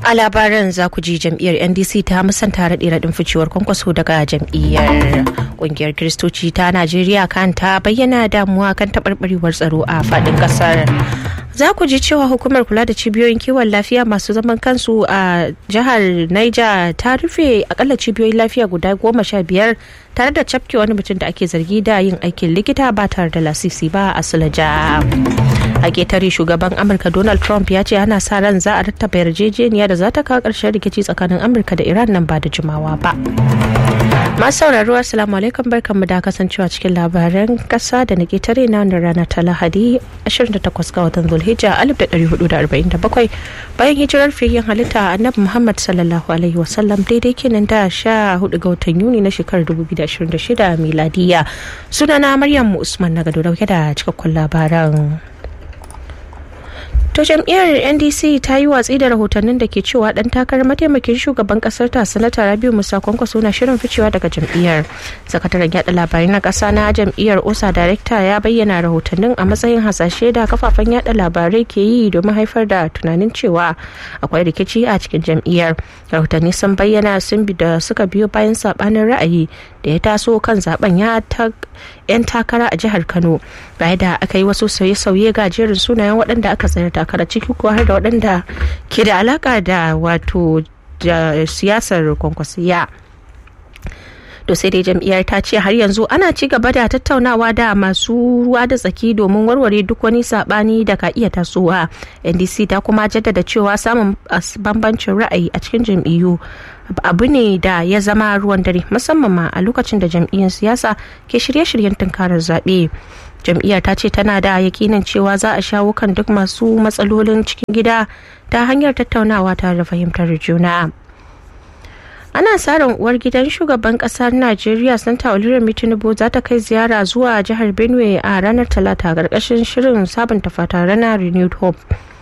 A labaran za ku ji jam'iyyar NDC ta musanta raɗe-raɗin ficewar Kwankwaso daga jam'iyyar. Ƙungiyar Kiristoci ta Najeriya kan ta bayyana damuwa kan taɓarɓarewar tsaro a faɗin ƙasar. Za ku ji cewa hukumar kula da cibiyoyin kiwon lafiya masu zaman kansu a jihar Niger ta rufe akalla cibiyoyin lafiya guda 15 tare da cafke wani mutum da ake zargi da yin aikin likita ba tare da lasisi ba a Sulaja. A ketare shugaban Amurka Donald Trump ya ce ana sa ran za a rattaba yarjejeniya da za ta kawo ƙarshen rikici tsakanin Amurka da Iran nan ba da jimawa ba. Masu sauraro assalamu alaikum barkanmu da kasancewa cikin labaran kasa da na ketare na wannan rana ta Lahadi 28 ga watan Zulhijja 1447 bayan hijirar fiyayyen halitta Annabi Muhammad sallallahu alaihi wasallam daidai kenan da 14 ga watan Yuni na shekarar 2026 miladiya. Sunana Maryam Usman na gado dauke da cikakkun labaran. To jam'iyyar NDC ta yi watsi da rahotannin da ke cewa dan takarar mataimakin shugaban kasar ta sanata Rabiu Musa Kwankwaso na shirin ficewa daga jam'iyyar. Sakataren yada labarai na kasa na jam'iyyar OSA Director ya bayyana rahotannin a matsayin hasashe da kafafen yada labarai ke yi domin haifar da tunanin cewa akwai rikici a cikin jam'iyyar. Rahotanni sun bayyana suka biyo bayan sabanin ra'ayi da ya taso kan zaben 'yan takara a jihar Kano bayan da aka yi wasu sauye-sauye ga jerin sunayen waɗanda aka tsayar takara ciki ko har da waɗanda ke da alaka da wato siyasar kwankwasiya. To sai dai jam'iyyar ta ce har yanzu ana ci gaba da tattaunawa da masu ruwa da tsaki domin warware duk wani sabani da ka iya tasowa. NDC ta kuma jaddada cewa samun bambancin ra'ayi a cikin jam'iyyu abu ne da ya zama ruwan dare musamman ma a lokacin da jam'iyyar siyasa ke shirye-shiryen tunkarar zaɓe. Jam'iyyar ta ce tana da yakinin cewa za a shawo kan duk masu matsalolin cikin gida ta hanyar tattaunawa tare da fahimtar juna. Ana sa ran uwar gidan shugaban kasar Najeriya Santa Oluremi Tinubu za ta kai ziyara zuwa jihar Benue a ranar Talata karkashin shirin sabunta fata rana Renewed Hope.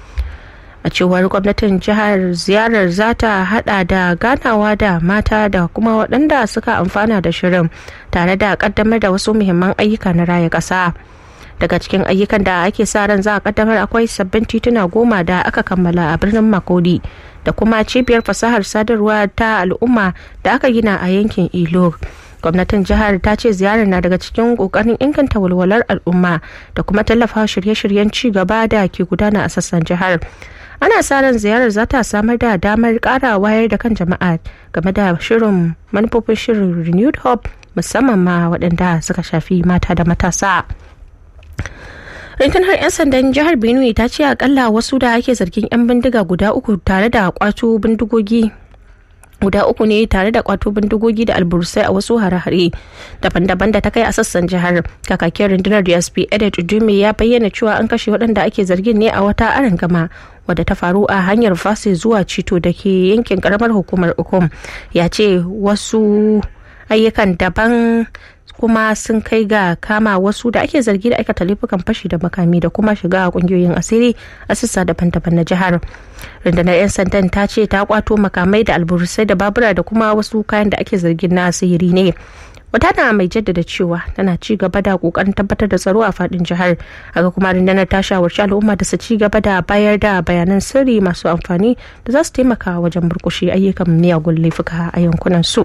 A cewar gwamnatin jihar ziyarar za ta hada da ganawa da mata da kuma waɗanda suka amfana da shirin tare da kaddamar da wasu muhimman ayyuka na raya ƙasa. Daga cikin ayyukan da ake sa ran za a kaddamar akwai sabbin tituna 10 da aka kammala a birnin Makodi da kuma cibiyar fasahar sadarwa ta al'umma da aka gina a yankin Ilo. Gwamnatin jihar ta ce ziyarar na daga cikin kokarin inganta walwalar al'umma da kuma tallafa shirye-shiryen ci gaba da ke gudana a sassan jihar. Ana sa ran ziyarar za ta samar da damar ƙara wayar da kan jama'a game da shirin manufofin shirin Renewed Hope musamman ma waɗanda suka shafi mata da matasa. Rundunar 'yan sandan jihar Benue ta ce akalla wasu da ake zargin 'yan bindiga guda uku tare da kwato bindigogi guda uku ne tare da kwato bindigogi da alburusai a wasu hare-hare daban-daban da ta kai a sassan jihar. Kakakin rundunar DSP Edet Udume ya bayyana cewa an kashe waɗanda ake zargin ne a wata arangama wadda ta faru a hanyar Fase zuwa Cito da ke yankin karamar hukumar Ukum. Ya ce wasu ayyukan daban kuma sun kai ga kama wasu da ake zargi da aikata laifukan fashi da makami da kuma shiga kungiyoyin asiri a sassa daban-daban na jihar. Rundunar 'yan sandan ta ce ta kwato makamai da alburusai da babura da kuma wasu kayan da ake zargin na asiri ne. Wata na mai jaddada cewa tana ci gaba da kokarin tabbatar da tsaro a fadin jihar. Haka kuma rundunar ta shawarci al'umma da su ci gaba da bayar da bayanan sirri masu amfani da za su taimaka wajen murkushe ayyukan miyagun laifuka a yankunan su.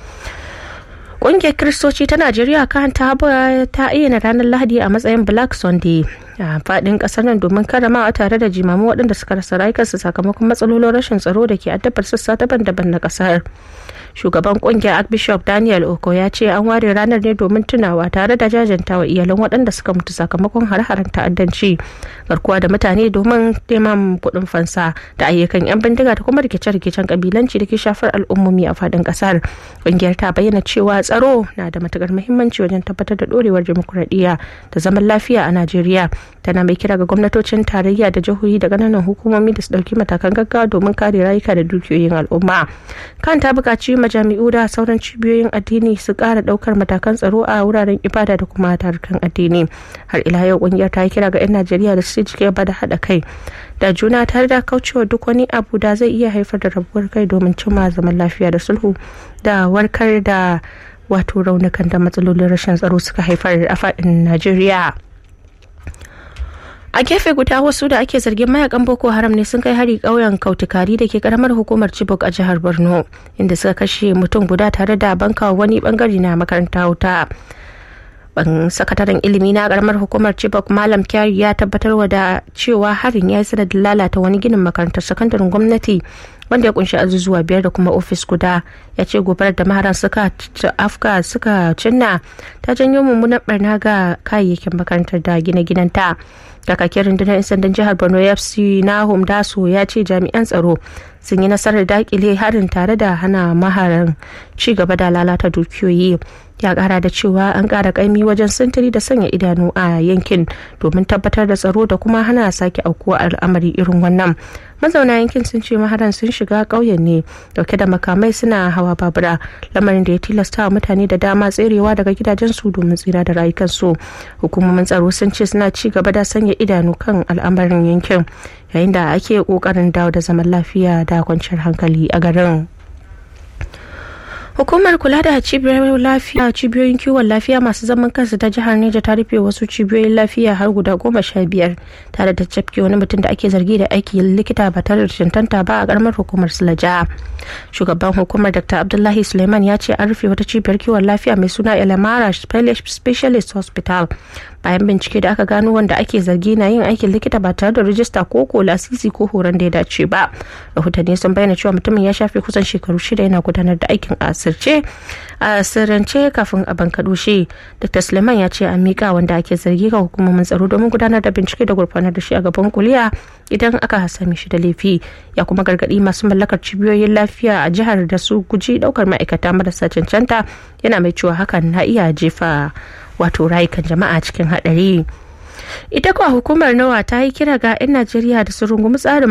Ƙungiyar Kiristoci ta Najeriya kan ta ayyana ranar Lahadi a matsayin Black Sunday a faɗin ƙasar nan domin karamawa tare da jimamu waɗanda suka rasa rayukansu sakamakon matsalolin rashin tsaro da ke addabar sassa daban-daban na ƙasar. Shugaban ƙungiyar Archbishop Daniel Oko ya ce an ware ranar ne domin tunawa tare da jajantawa iyalan waɗanda suka mutu sakamakon hare-haren ta'addanci, garkuwa da mutane domin neman kuɗin fansa da ayyukan 'yan bindiga da kuma rikice-rikicen kabilanci da ke shafar al'ummomi a faɗin ƙasar. Ƙungiyar ta bayyana cewa tsaro na da matukar muhimmanci wajen tabbatar da dorewar dimokuraɗiyya da zaman lafiya a Najeriya. Tana mai kira ga gwamnatocin tarayya da jihohi da ƙananan hukumomi da su ɗauki matakan gaggawa domin kare rayuka da dukiyoyin al'umma. Kan ta buƙaci majami'u da sauran cibiyoyin addini su ƙara ɗaukar matakan tsaro a wuraren ibada da kuma tarukan addini. Har ila yau ƙungiyar ta yi kira ga 'yan Najeriya da su ci gaba da haɗa kai da juna tare da kaucewa duk wani abu da zai iya haifar da rabuwar kai domin cimma zaman lafiya da sulhu da warkar da wato raunukan da matsalolin rashin tsaro suka haifar a faɗin Najeriya. A gefe guda wasu da ake zargin mayakan Boko Haram ne sun kai hari ƙauyen Kautikari da ke karamar hukumar Chibok a jihar Borno, inda suka kashe mutum guda tare da bankawa wani bangare na makaranta wuta. Sakataren ilimi na karamar hukumar Chibok Malam Kyari ya tabbatar da cewa harin ya yi sanadin lalata wani ginin makarantar sakandaren gwamnati wanda ya kunshi azuzuwa 5 da kuma ofis guda. Ya ce gobarar da maharan suka cinna ta janyo mummunar barna ga kayayyakin makarantar da gine-ginenta. Kakakin rundunar 'yan sandan jihar Borno FC na Daso ya ce jami'an tsaro sun yi nasarar dakile harin tare da hana maharan ci gaba da lalata dukiyoyi. Ya kara da cewa an kara kaimi wajen sintiri da sanya idanu a yankin domin tabbatar da tsaro da kuma hana sake aukuwa al'amari irin wannan. Mazauna yankin sun ce maharan sun shiga ƙauyen ne dauke da makamai suna hawa babura, lamarin da ya tilasta wa mutane da dama tserewa daga gidajensu domin tsira da rayukansu. Hukumomin tsaro sun ce suna ci gaba da sanya idanu kan al'amarin yankin yayin da ake kokarin dawo da zaman lafiya da kwanciyar hankali a garin. Hukumar kula da cibiyoyin kiwon lafiya masu zaman kansu ta jihar Neja ta rufe wasu cibiyoyin lafiya har guda 15 tare da cafke wani mutum da ake zargi da aikin likita ba tare da cancanta ba a karamar hukumar Sulaja. Shugaban hukumar Dr. Abdullahi Suleiman ya ce an rufe wata cibiyar kiwon lafiya mai suna Elamara Specialist Hospital bayan bincike da aka gano wanda ake zargi na yin aikin likita ba tare da rijista ko lasisi ko horon da ya dace ba. Rahotanni sun bayyana cewa mutumin ya shafe kusan shekaru 6 yana gudanar da aikin a sirrance kafin a bankaɗo shi. Dr. Suleiman ya ce an miƙa wanda ake zargi ga hukumomin tsaro domin gudanar da bincike da gurfanar da shi a gaban kuliya idan aka same shi da laifi. Ya kuma gargaɗi masu mallakar cibiyoyin lafiya a jihar da su guji ɗaukar ma'aikata marasa cancanta, yana mai cewa hakan na iya jefa rayukan jama'a cikin haɗari. Ita kuwa hukumar NOAA ta yi kira ga 'yan Najeriya da su rungumi tsarin